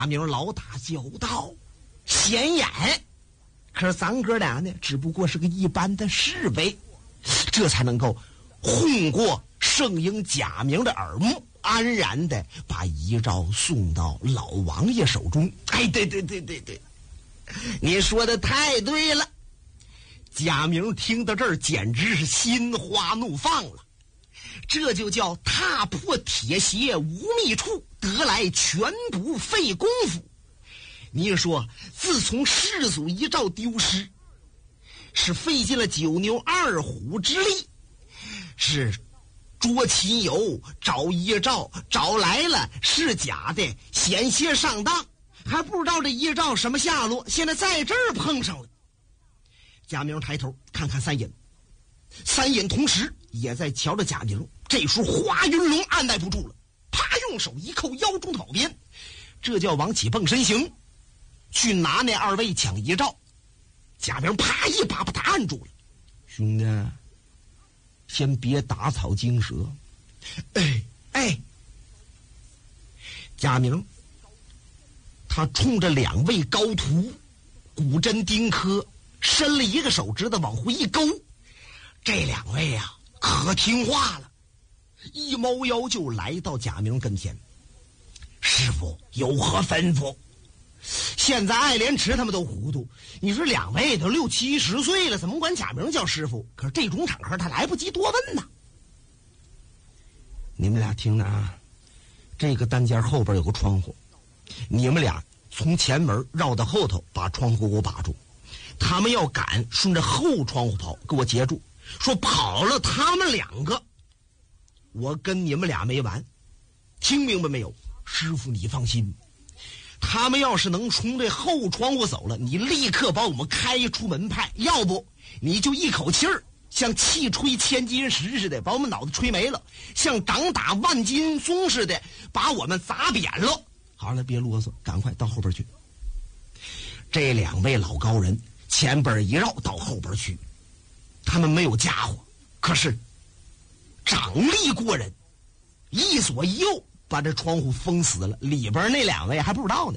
明老打交道，显眼。可是咱哥俩呢，只不过是个一般的侍卫，这才能够混过圣婴贾明的耳目，安然的把遗诏送到老王爷手中。哎，对，你说的太对了。贾明听到这儿简直是心花怒放了，这就叫踏破铁鞋无觅处，得来全不费功夫。你说自从世祖遗诏丢失，是费尽了九牛二虎之力，是捉亲友，找遗诏，找来了是假的，险些上当，还不知道这遗诏什么下落，现在在这儿碰上了。贾明抬头看看三隐，三隐同时也在瞧着贾明。这时候华云龙按耐不住了，啪用手一扣腰中的宝鞭，这叫往起蹦身形去拿那二位抢遗诏。贾明啪一把把他按住了。兄弟，先别打草惊蛇。哎，贾明他冲着两位高徒古针钉刻，伸了一个手指头往回一勾。这两位啊可听话了，一猫腰就来到贾明跟前。师傅有何吩咐？现在爱莲池他们都糊涂，你说两位都60、70岁了，怎么管贾明叫师傅？可是这种场合他来不及多问呐。你们俩听着啊，这个单间后边有个窗户，你们俩从前门绕到后头，把窗户给我把住。他们要赶，顺着后窗户跑，给我截住。说跑了他们两个，我跟你们俩没完。听明白没有？师傅你放心，他们要是能从这后窗户走了，你立刻把我们开出门派，要不你就一口气儿像气吹千斤石似的把我们脑袋吹没了，像掌打万斤松似的把我们砸扁了。好了，别啰嗦，赶快到后边去。这两位老高人前边一绕到后边去，他们没有家伙，可是掌力过人，一左一右把这窗户封死了，里边那两位还不知道呢。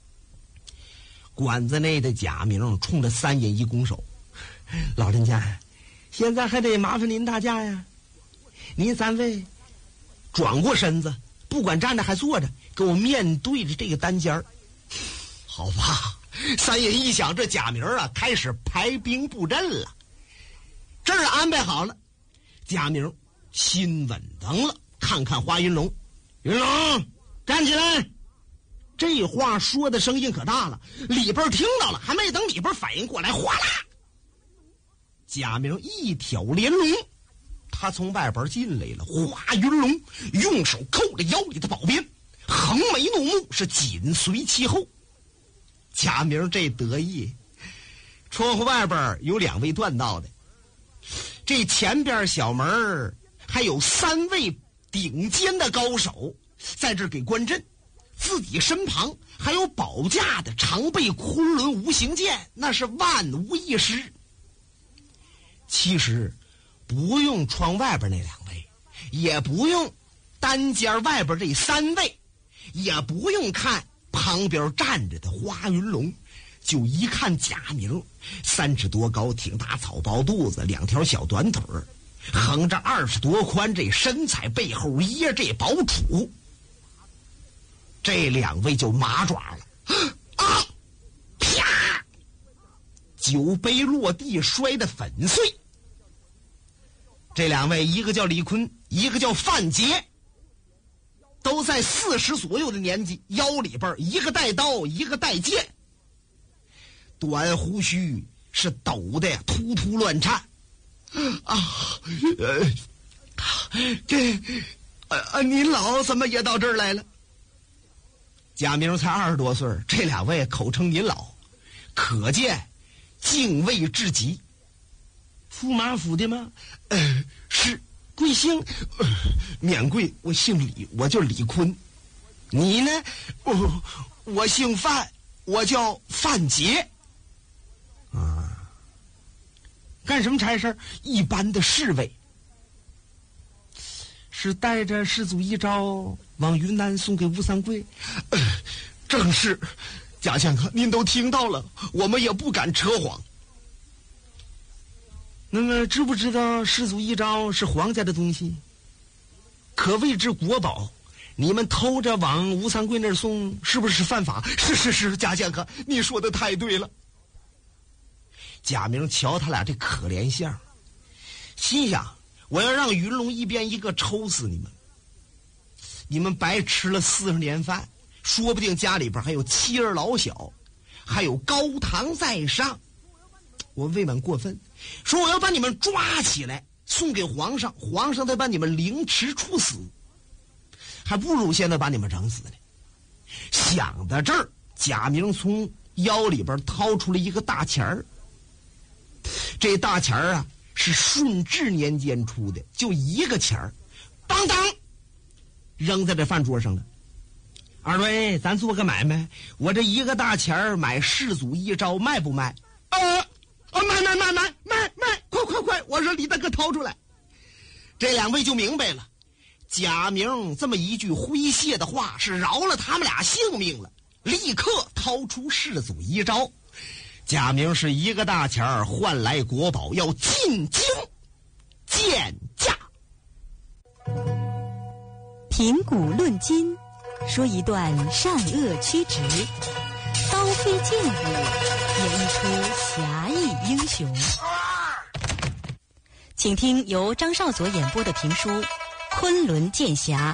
馆子内的贾明冲着三隐一拱手：老人家，现在还得麻烦您大驾呀，您三位转过身子，不管站着还坐着，给我面对着这个单间儿。好吧，三隐一想，这贾明啊开始排兵布阵了。这儿安排好了，贾明心稳当了，看看花云龙，云龙站起来。这话说的声音可大了，里边听到了，还没等里边反应过来，哗啦，贾明一挑连龙，他从外边进来了。花云龙用手扣着腰里的宝鞭，横眉怒目，是紧随其后。贾明这得意，窗户外边有两位断道的，这前边小门还有3位顶尖的高手在这给观阵，自己身旁还有保驾的常备昆仑无形剑，那是万无一失。其实不用窗外边那两位，也不用单间外边这3位，也不用看旁边站着的花云龙，就一看贾明，3尺多高，挺大草包肚子，2条小短腿儿，横着20多宽，这身材背后掖这宝杵，这两位就麻爪了啊！啪！酒杯落地，摔得粉碎。这两位，一个叫李坤，一个叫范杰，都在40左右的年纪，腰里边一个带刀，一个带剑，短胡须是抖的突突乱颤。您老怎么也到这儿来了？贾明才20多岁，这两位口称您老，可见敬畏至极。驸马府的吗？是。贵姓？免贵，我姓李，我叫李坤。你呢？我姓范，我叫范杰。啊，干什么差事？一般的侍卫。是带着世祖遗诏往云南送给吴三桂？ 正是，贾相公，您都听到了，我们也不敢扯谎。那么，知不知道世祖遗诏是皇家的东西，可谓之国宝？你们偷着往吴三桂那儿送，是不是犯法？是，贾相公，你说的太对了。贾明瞧他俩这可怜相，心想：我要让云龙一边一个抽死你们，你们白吃了40年饭，说不定家里边还有妻儿老小，还有高堂在上。我未免过分，说我要把你们抓起来送给皇上，皇上再把你们凌迟处死，还不如现在把你们整死呢。想到这儿，贾明从腰里边掏出了一个大钱儿。这大钱儿啊，是顺治年间出的，就1个钱儿，当当扔在这饭桌上了。二位，咱做个买卖，我这1个大钱儿买世祖遗诏，卖不卖？卖！快！我说李大哥掏出来。这2位就明白了，贾明这么一句诙谐的话是饶了他们俩性命了，立刻掏出世祖遗诏。贾明是1个大钱儿换来国宝，要进京见驾。 评古论今，说一段善恶曲直，刀飞剑舞，演一出侠义英雄。请听由张少佐演播的评书《昆仑剑侠》。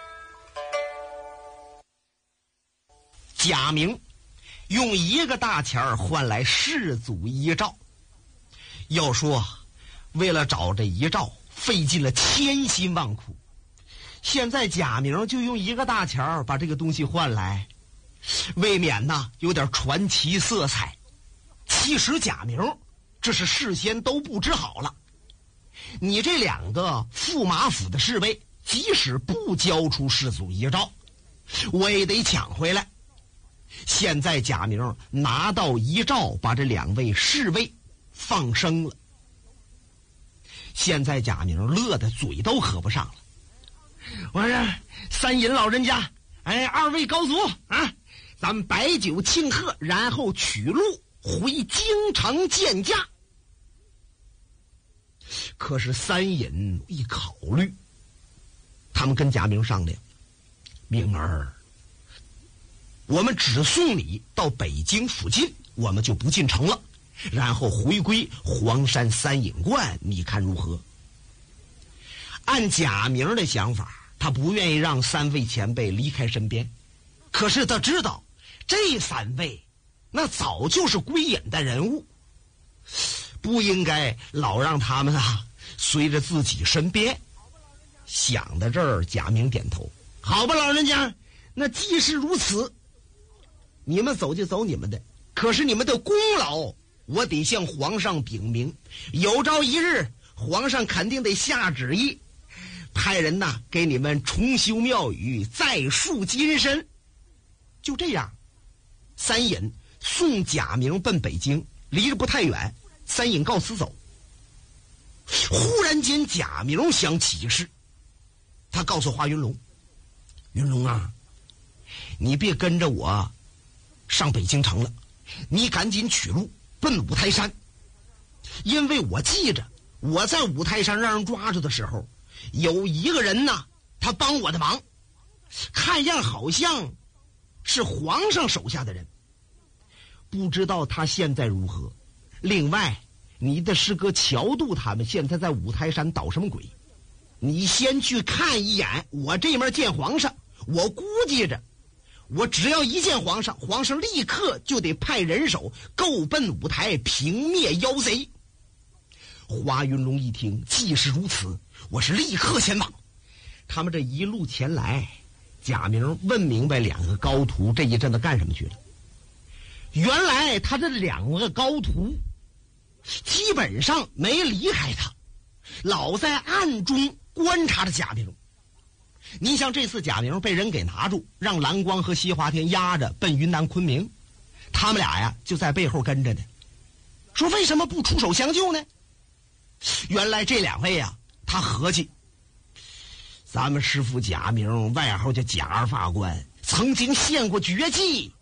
贾明用1个大钱儿换来世祖遗诏。要说为了找这遗诏费尽了千辛万苦，现在贾明就用1个大钱儿把这个东西换来，未免呢有点传奇色彩。其实贾明这是事先都布置好了，你这2个驸马府的侍卫即使不交出世祖遗诏，我也得抢回来。现在贾明拿到遗诏，把这2位侍卫放生了。现在贾明乐得嘴都合不上了。我说三尹老人家，2位高足啊，咱们摆酒庆贺，然后取路回京城见驾。可是三尹一考虑，他们跟贾明商量：明儿我们只送你到北京附近，我们就不进城了，然后回归黄山三隐观，你看如何？按贾明的想法，他不愿意让3位前辈离开身边，可是他知道这3位那早就是归隐的人物，不应该老让他们随着自己身边。想到这儿，贾明点头：好吧，老人家，那既是如此，你们走就走你们的，可是你们的功劳我得向皇上禀明，有朝一日皇上肯定得下旨意，派人给你们重修庙宇，再树金身。就这样，三尹送贾明奔北京，离着不太远，三尹告辞走。忽然间贾明想起事，他告诉华云龙：云龙啊，你别跟着我上北京城了，你赶紧取路奔五台山，因为我记着我在五台山让人抓住的时候，有一个人他帮我的忙，看样好像是皇上手下的人，不知道他现在如何。另外你的师哥乔度他们现在在五台山捣什么鬼，你先去看一眼，我这面见皇上，我估计着我只要一见皇上，皇上立刻就得派人手够奔五台，平灭妖贼。华云龙一听，既是如此，我是立刻前往。他们这一路前来，贾明问明白2个高徒这一阵子干什么去了。原来他这2个高徒基本上没离开他，老在暗中观察着贾明。你像这次贾明被人给拿住，让蓝光和西华天押着奔云南昆明，他们俩就在背后跟着呢。说为什么不出手相救呢？原来这2位他合计，咱们师父贾明外号叫贾二法官， 曾经献过绝技，